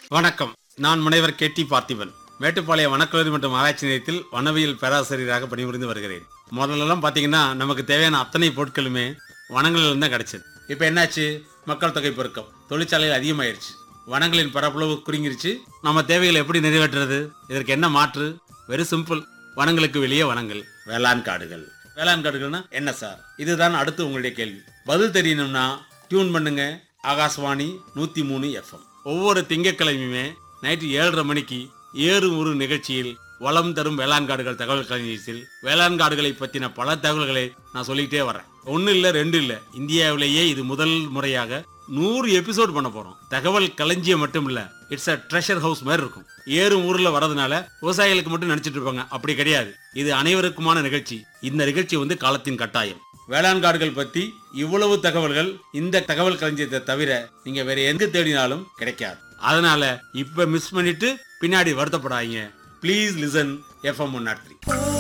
வணக்கம். நான் முனைவர் கே.டி. பார்த்திபன். மேட்டுப்பாளையம் வனக்கல்லூரி மற்றும் ஆராய்ச்சி நிலையத்தில் வனவியல் பேராசிரியராக பணிபுரிந்து வருகிறேன். முதல்லலாம் பாத்தீங்கன்னா நமக்கு தேவையான அத்தனை பொருட்களுமே வனங்களில் தான் கிடைச்சது. இப்ப என்னாச்சு? மக்கள் தொகை பெருக்கம், தொழிற்சாலைகள் அதிகமாயிருச்சு, வனங்களின் பரப்பளவு குறுங்கிருச்சு. நம்ம தேவைகளை எப்படி நிறைவேற்றுறது? இதற்கு என்ன மாற்று? Very simple. வனங்களுக்கு வெளியே வனங்கள், வேளாண் காடுகள். வேளாண் காடுகள்னா என்ன சார்? இதுதான் அடுத்து உங்களுடைய கேள்வி. பதில் தெரியணும்னா டியூன் பண்ணுங்க ஆகாஷ்வாணி 103 FM. ஒவ்வொரு திங்கட்கிழமையுமே நைட்டு 7:30 மணிக்கு ஏறு ஒரு நிகழ்ச்சியில் வளம் தரும் வேளாண் காடுகள் தகவல் களஞ்சியத்தில் வேளாண் காடுகளை பற்றின பல தகவல்களை நான் சொல்லிக்கிட்டே வரேன். 1 இல்ல 2 இல்ல, இந்தியாவிலேயே இது முதல் முறையாக 100 எபிசோட் பண்ண போறோம். தகவல் களஞ்சியம் மட்டும் இல்ல, இட்ஸ் அ ட்ரெஷர் ஹவுஸ் மாதிரி இருக்கும். ஏறும் ஊர்ல வரதுனால விவசாயிகளுக்கு மட்டும் நினைச்சிட்டு இருப்பாங்க, அப்படி கிடையாது. இது அனைவருக்குமான நிகழ்ச்சி. இந்த நிகழ்ச்சி காலத்தின் கட்டாயம். வேளாண் காடுகள் பத்தி இவ்வளவு தகவல்கள் இந்த தகவல் களஞ்சியத்தை தவிர நீங்க வேற எங்க தேடினாலும் கிடைக்காது. அதனால இப்ப மிஸ் பண்ணிட்டு பின்னாடி வருத்தப்படாதீங்க. Please listen FM 103.